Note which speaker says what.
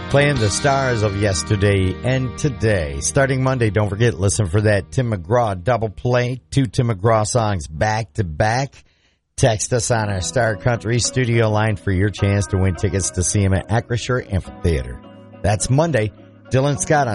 Speaker 1: Playing the stars of yesterday and today. Starting Monday, don't forget, listen for that Tim McGraw double play. 2 Tim McGraw songs back to back. Text us on our Star Country studio line for your chance to win tickets to see him at Acrisure Amphitheater. That's Monday. Dylan Scott on